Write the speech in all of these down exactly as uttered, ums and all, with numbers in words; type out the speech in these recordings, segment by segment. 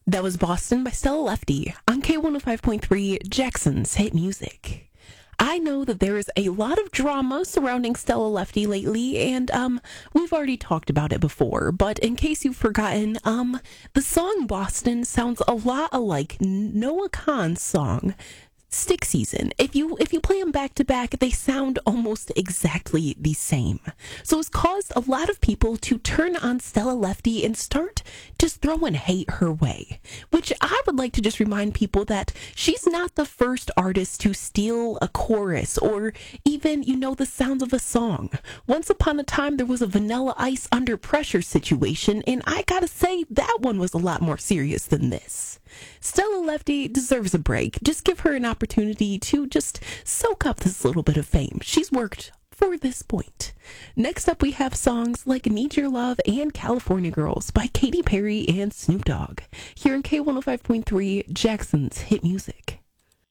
That was Boston by Stella Lefty on K one oh five point three, Jackson's Hit Music. I know that there is a lot of drama surrounding Stella Lefty lately, and um, we've already talked about it before, but in case you've forgotten, um, the song Boston sounds a lot alike Noah Kahan's song, Stick Season. If you if you play them back to back, they sound almost exactly the same. So it's caused a lot of people to turn on Stella Lefty and start just throwing hate her way. Which I would like to just remind people that she's not the first artist to steal a chorus or even, you know, the sounds of a song. Once upon a time, there was a Vanilla Ice Under Pressure situation, and I gotta say, that one was a lot more serious than this. Stella Lefty deserves a break. Just give her an opportunity to just soak up this little bit of fame. She's worked for this point. Next up, we have songs like Need Your Love and California Girls by Katy Perry and Snoop Dogg. Here in K one oh five point three, Jackson's Hit Music.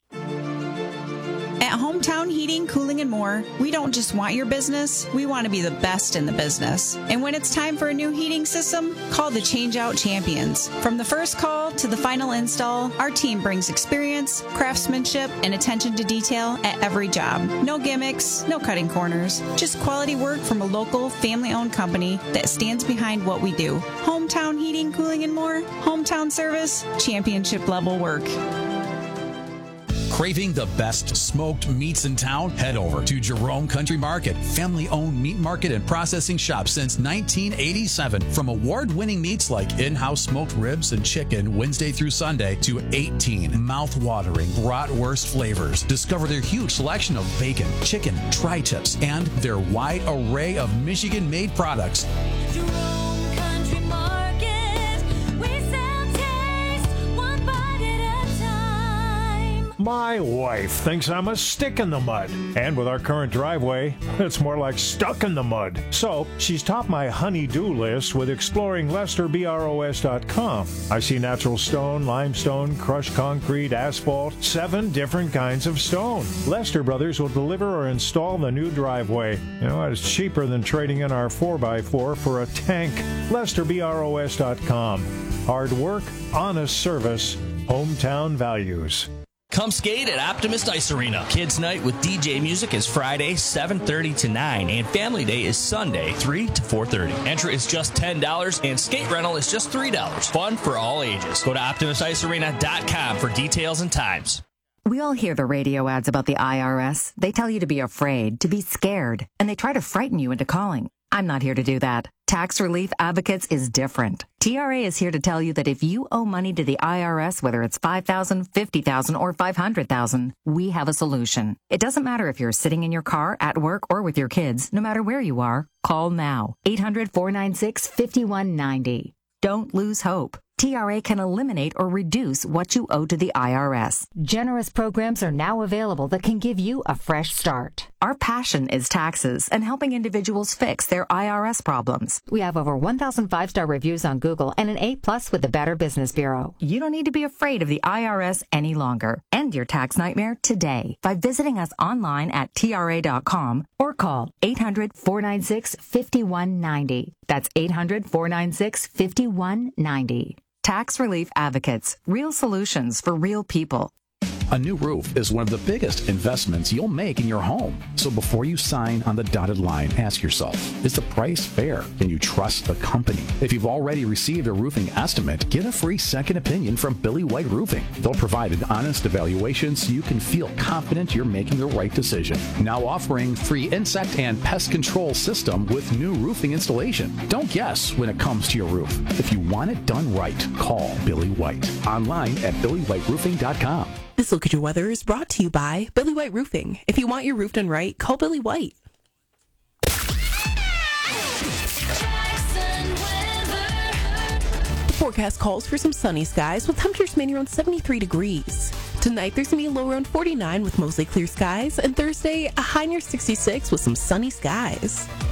At Hometown Heating, Cooling, and More, we don't just want your business, we want to be the best in the business. And when it's time for a new heating system, call the Changeout Champions. From the first call to the final install, our team brings experience, craftsmanship, and attention to detail at every job. No gimmicks, no cutting corners, just quality work from a local, family-owned company that stands behind what we do. Hometown Heating, Cooling, and More, hometown service, championship-level work. Craving the best smoked meats in town? Head over to Jerome Country Market, family-owned meat market and processing shop since nineteen eighty-seven. From award-winning meats like in-house smoked ribs and chicken Wednesday through Sunday to eighteen mouth-watering bratwurst flavors. Discover their huge selection of bacon, chicken, tri-tips, and their wide array of Michigan-made products. Jerome Country Market, we sell taste, one bite at a time. My wife thinks I'm a stick in the mud. And with our current driveway, it's more like stuck in the mud. So she's topped my honey-do list with exploring Lester Bros dot com. I see natural stone, limestone, crushed concrete, asphalt, seven different kinds of stone. Lester Brothers will deliver or install the new driveway. You know, it's cheaper than trading in our four by four for a tank. Lester Bros dot com. Hard work, honest service, hometown values. Come skate at Optimist Ice Arena. Kids Night with D J music is Friday, seven thirty to nine, and Family Day is Sunday, three to four thirty. Entry is just ten dollars, and skate rental is just three dollars. Fun for all ages. Go to optimist ice arena dot com for details and times. We all hear the radio ads about the I R S. They tell you to be afraid, to be scared, and they try to frighten you into calling. I'm not here to do that. Tax Relief Advocates is different. T R A is here to tell you that if you owe money to the I R S, whether it's five thousand dollars, fifty thousand dollars, or five hundred thousand dollars, we have a solution. It doesn't matter if you're sitting in your car, at work, or with your kids. No matter where you are, call now. eight hundred, four nine six, five one nine zero. Don't lose hope. T R A can eliminate or reduce what you owe to the I R S. Generous programs are now available that can give you a fresh start. Our passion is taxes and helping individuals fix their I R S problems. We have over one thousand five-star reviews on Google and an A plus with the Better Business Bureau. You don't need to be afraid of the I R S any longer. End your tax nightmare today by visiting us online at T R A dot com or call eight hundred, four nine six, five one nine zero. That's eight hundred, four nine six, five one nine zero. Tax Relief Advocates. Real solutions for real people. A new roof is one of the biggest investments you'll make in your home. So before you sign on the dotted line, ask yourself, is the price fair? Can you trust the company? If you've already received a roofing estimate, get a free second opinion from Billy White Roofing. They'll provide an honest evaluation so you can feel confident you're making the right decision. Now offering free insect and pest control system with new roofing installation. Don't guess when it comes to your roof. If you want it done right, call Billy White. Online at billy white roofing dot com. This Look at Your Weather is brought to you by Billy White Roofing. If you want your roof done right, call Billy White. The forecast calls for some sunny skies with temperatures mainly around seventy-three degrees. Tonight, there's going to be a low around forty-nine with mostly clear skies, and Thursday, a high near sixty-six with some sunny skies.